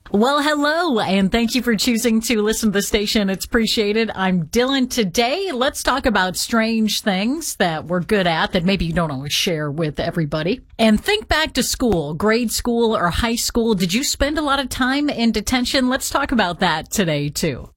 Well, hello, and thank you for choosing to listen to the station. It's appreciated. I'm Dylan. Today, let's talk about strange things that we're good at that maybe you don't always share with everybody. And think back to school, grade school or high school. Did you spend a lot of time in detention? Let's talk about that today, too.